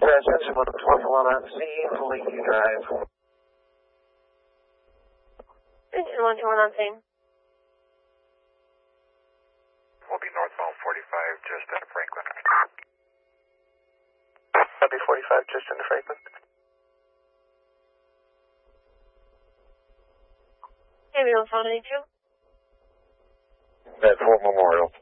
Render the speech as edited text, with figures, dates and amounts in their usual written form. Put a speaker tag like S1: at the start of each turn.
S1: Attention, with the 12 on scene, Lakeview Drive.
S2: Engine 121 on scene.
S3: We'll be northbound 45, just out of Franklin.
S1: Copy 45, just into Franklin.
S2: Ambulance 182.
S1: At Fort Memorial.